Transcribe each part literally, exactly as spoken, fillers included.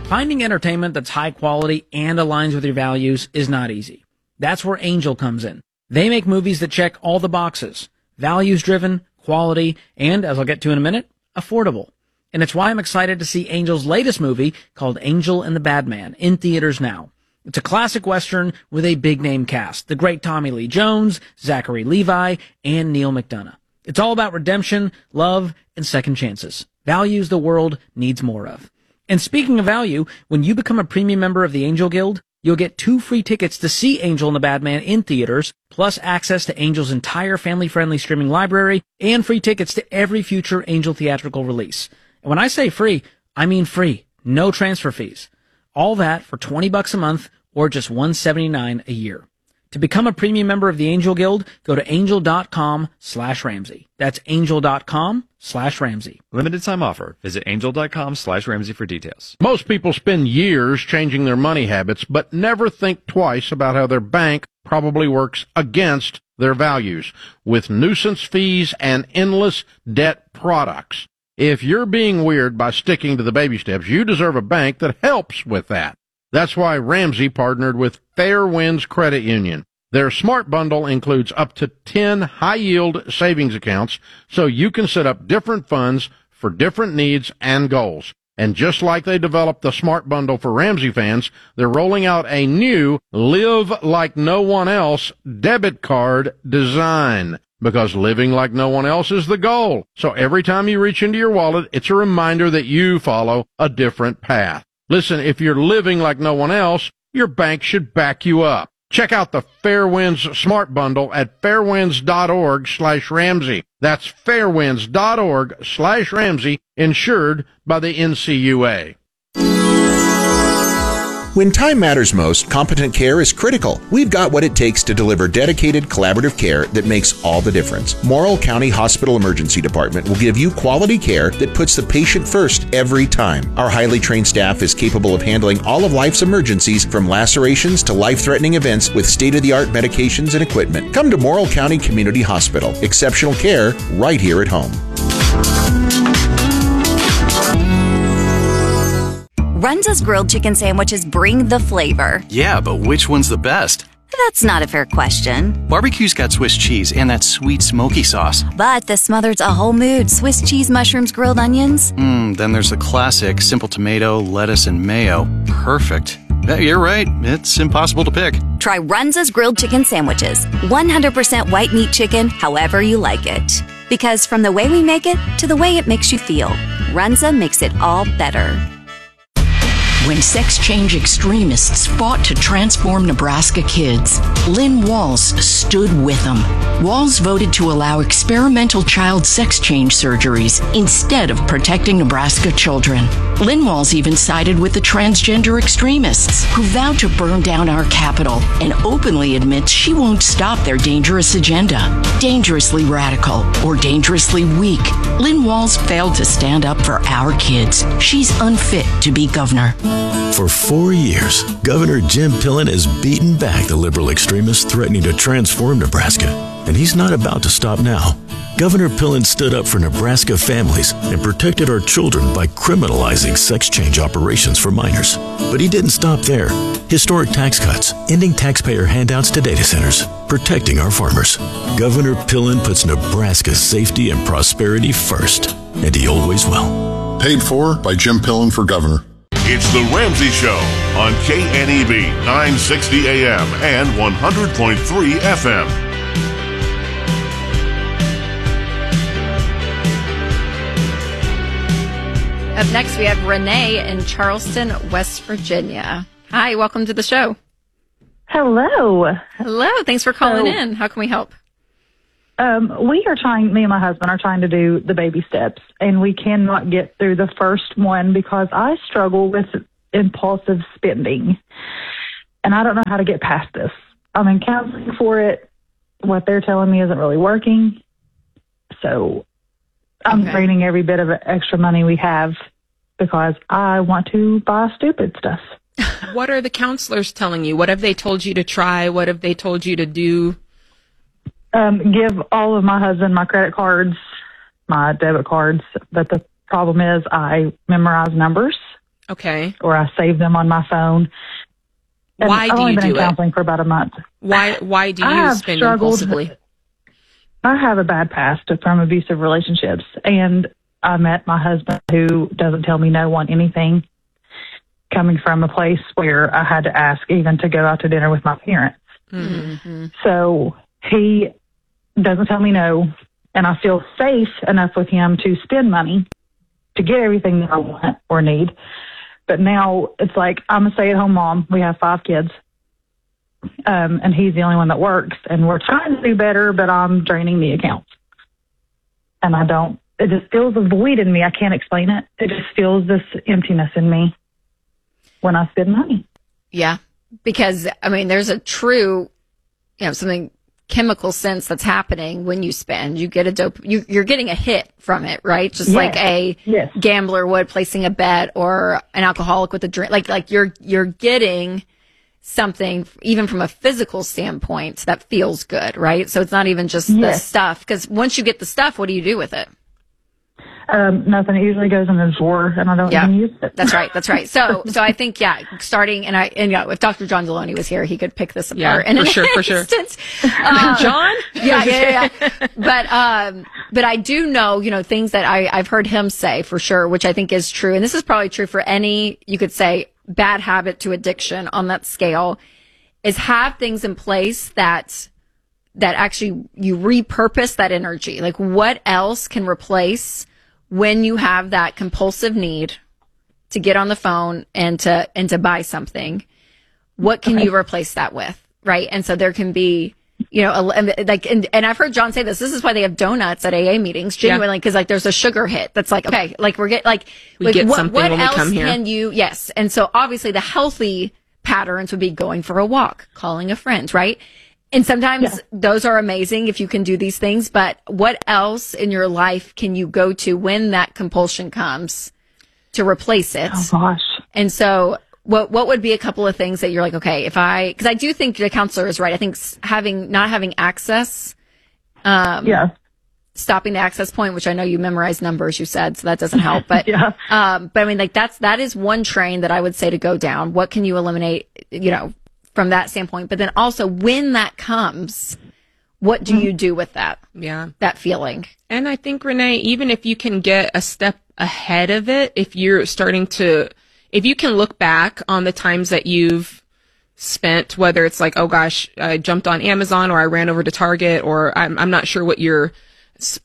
Finding entertainment that's high quality and aligns with your values is not easy. That's where Angel comes in. They make movies that check all the boxes. Values-driven, quality, and, as I'll get to in a minute, affordable. And it's why I'm excited to see Angel's latest movie called Angel and the Bad Man in theaters now. It's a classic Western with a big-name cast. The great Tommy Lee Jones, Zachary Levi, and Neil McDonough. It's all about redemption, love, and second chances. Values the world needs more of. And speaking of value, when you become a premium member of the Angel Guild, you'll get two free tickets to see Angel and the Bad Man in theaters, plus access to Angel's entire family-friendly streaming library, and free tickets to every future Angel theatrical release. And when I say free, I mean free. No transfer fees. All that for twenty bucks a month or just one hundred seventy-nine dollars a year. To become a premium member of the Angel Guild, go to angel.com slash Ramsey. That's angel.com slash Ramsey. Limited time offer. Visit angel.com slash Ramsey for details. Most people spend years changing their money habits, but never think twice about how their bank probably works against their values with nuisance fees and endless debt products. If you're being weird by sticking to the baby steps, you deserve a bank that helps with that. That's why Ramsey partnered with Fairwinds Credit Union. Their Smart Bundle includes up to ten high-yield savings accounts, so you can set up different funds for different needs and goals. And just like they developed the Smart Bundle for Ramsey fans, they're rolling out a new Live Like No One Else debit card design. Because living like no one else is the goal. So every time you reach into your wallet, it's a reminder that you follow a different path. Listen, if you're living like no one else, your bank should back you up. Check out the Fairwinds Smart Bundle at fairwinds.org slash Ramsey. That's fairwinds.org slash Ramsey, insured by the N C U A. When time matters most, competent care is critical. We've got what it takes to deliver dedicated, collaborative care that makes all the difference. Morrill County Hospital Emergency Department will give you quality care that puts the patient first every time. Our highly trained staff is capable of handling all of life's emergencies, from lacerations to life-threatening events, with state-of-the-art medications and equipment. Come to Morrill County Community Hospital. Exceptional care right here at home. Runza's grilled chicken sandwiches bring the flavor. Yeah, but which one's the best? That's not a fair question. Barbecue's got Swiss cheese and that sweet smoky sauce. But the smothered's a whole mood. Swiss cheese, mushrooms, grilled onions. Mmm, then there's the classic simple tomato, lettuce, and mayo. Perfect. Yeah, you're right. It's impossible to pick. Try Runza's grilled chicken sandwiches. one hundred percent white meat chicken, however you like it. Because from the way we make it to the way it makes you feel, Runza makes it all better. When sex change extremists fought to transform Nebraska kids, Lynn Walls stood with them. Walls voted to allow experimental child sex change surgeries instead of protecting Nebraska children. Lynn Walls even sided with the transgender extremists who vowed to burn down our capital and openly admits she won't stop their dangerous agenda. Dangerously radical or dangerously weak, Lynn Walls failed to stand up for our kids. She's unfit to be governor. For four years, Governor Jim Pillen has beaten back the liberal extremists threatening to transform Nebraska, and he's not about to stop now. Governor Pillen stood up for Nebraska families and protected our children by criminalizing sex change operations for minors. But he didn't stop there. Historic tax cuts, ending taxpayer handouts to data centers, protecting our farmers. Governor Pillen puts Nebraska's safety and prosperity first, and he always will. Paid for by Jim Pillen for governor. It's The Ramsey Show on K N E B nine sixty A M and one hundred point three F M. Up next, we have Renee in Charleston, West Virginia. Hi, welcome to the show. Hello. Hello. Thanks for calling so, in. How can we help? Um, we are trying, me and my husband are trying to do the baby steps, and we cannot get through the first one because I struggle with impulsive spending, and I don't know how to get past this. I'm in counseling for it. What they're telling me isn't really working, so I'm Okay. draining every bit of extra money we have because I want to buy stupid stuff. What are the counselors telling you? What have they told you to try? What have they told you to do? Um, give all of my husband my credit cards, my debit cards. But the problem is I memorize numbers. Okay. Or I save them on my phone. And Why I've do only you been do in it? counseling for about a month. Why Why do I you have spend struggled- impulsively? I have a bad past from abusive relationships, and I met my husband who doesn't tell me no on anything, coming from a place where I had to ask even to go out to dinner with my parents. Mm-hmm. So he doesn't tell me no, and I feel safe enough with him to spend money to get everything that I want or need. But now it's like I'm a stay-at-home mom. We have five kids. Um, and he's the only one that works, and we're trying to do better, but I'm draining the accounts. And I don't, it just feels a void in me. I can't explain it. It just feels this emptiness in me when I spend money. Yeah. Because, I mean, there's a true, you know, something chemical sense that's happening when you spend. You get a dope, you, you're getting a hit from it, right? Just Yes. like a Yes. gambler would placing a bet, or an alcoholic with a drink. Like, like you're, you're getting something, even from a physical standpoint, that feels good, right? So it's not even just the Yes. stuff. Because once you get the stuff, what do you do with it? Um, nothing. It usually goes in the drawer, and I don't Yeah. even use it. That's right. That's right. So, so I think, yeah, starting, and I, and yeah, if Doctor John Deloney was here, he could pick this apart. Yeah, in for an sure, for sure. instance. Um, John? Yeah, yeah, yeah, yeah. But, um, but I do know, you know, things that I, I've heard him say for sure, which I think is true. And this is probably true for any, you could say, bad habit to addiction on that scale, is have things in place that, that actually you repurpose that energy. Like, what else can replace when you have that compulsive need to get on the phone and to, and to buy something? What can Okay. you replace that with? Right. And so there can be, you know, a, like, and, and I've heard John say this, this is why they have donuts at A A meetings, genuinely, because like there's a sugar hit that's like, okay, like we're getting, like, We like get what, something what when we else come here. can you, yes. And so obviously the healthy patterns would be going for a walk, calling a friend, right? And sometimes Yeah. those are amazing if you can do these things, but what else in your life can you go to when that compulsion comes to replace it? Oh gosh. And so what, what would be a couple of things that you're like, okay, if I, cause I do think the counselor is right. I think s- having, not having access, um, Yeah. stopping the access point, which I know you memorized numbers, you said, so that doesn't help. But, Yeah. um, but I mean, like that's, that is one train that I would say to go down. What can you eliminate, you know, from that standpoint? But then also when that comes, what do you do with that? Yeah. That feeling. And I think, Renee, even if you can get a step ahead of it, if you're starting to, if you can look back on the times that you've spent, whether it's like, oh gosh, I jumped on Amazon or I ran over to Target, or I'm, I'm not sure what your s-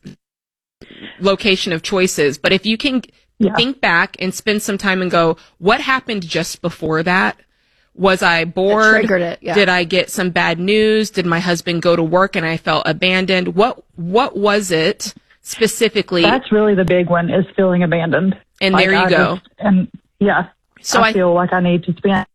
location of choice is, but if you can Yeah. think back and spend some time and go, what happened just before that? Was I bored? triggered it, yeah. Did I get some bad news? Did my husband go to work and I felt abandoned? What, what was it specifically? That's really the big one, is feeling abandoned. And there you I go. just- and yeah. So I, I- feel like I need to spend,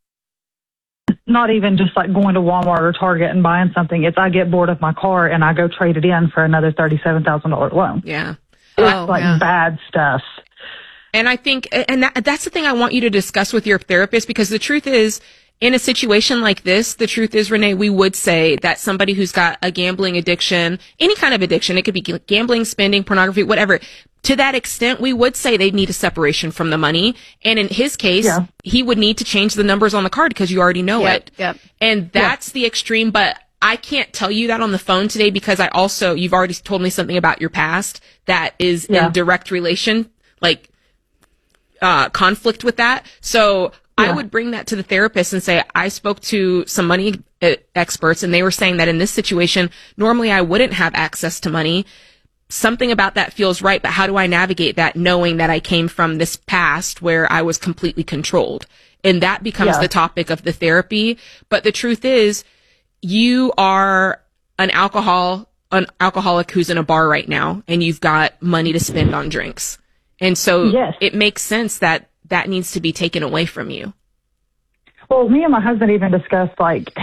not even just like going to Walmart or Target and buying something. It's I get bored of my car and I go trade it in for another thirty-seven thousand dollars loan. Yeah. It's Oh, like yeah. bad stuff. And I think, and that, that's the thing I want you to discuss with your therapist, because the truth is, in a situation like this, the truth is, Renee, we would say that somebody who's got a gambling addiction, any kind of addiction, it could be gambling, spending, pornography, whatever, to that extent, we would say they need a separation from the money. And in his case, Yeah. he would need to change the numbers on the card because you already know Yep, it. yep. And that's the extreme, but I can't tell you that on the phone today because I also, you've already told me something about your past that is Yeah. in direct relation, like, uh, conflict with that. So I Yeah. would bring that to the therapist and say, I spoke to some money uh, experts and they were saying that in this situation, normally I wouldn't have access to money. Something about that feels right, but how do I navigate that knowing that I came from this past where I was completely controlled? And that becomes Yeah. the topic of the therapy. But the truth is, you are an alcohol, an alcoholic who's in a bar right now and you've got money to spend on drinks. And so Yes. it makes sense that that needs to be taken away from you. Well, me and my husband even discussed like